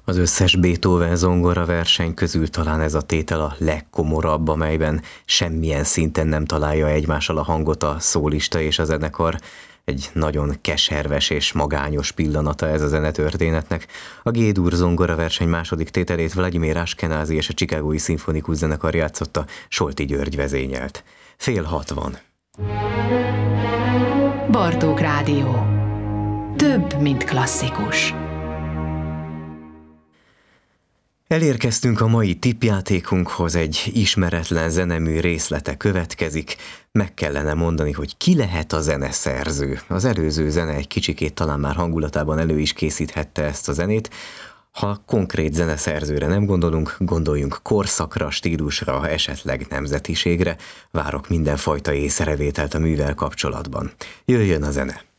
Az összes Beethoven zongora verseny közül talán ez a tétel a legkomorabb, amelyben semmilyen szinten nem találja egymással a hangot a szólista és a zenekar. Egy nagyon keserves és magányos pillanata ez a zenetörténetnek. A G-dur zongora verseny második tételét Vladimir Ashkenazi és a Chicagói Szimfonikus Zenekar játszotta, Solti György vezényelt. 5:60. Bartók Rádió. Több, mint klasszikus. Elérkeztünk a mai tippjátékunkhoz, egy ismeretlen zenemű részlete következik. Meg kellene mondani, hogy ki lehet a zeneszerző. Az előző zene egy kicsikét talán már hangulatában elő is készíthette ezt a zenét. Ha konkrét zeneszerzőre nem gondolunk, gondoljunk korszakra, stílusra, esetleg nemzetiségre. Várok mindenfajta észrevételt a művel kapcsolatban. Jöjjön a zene!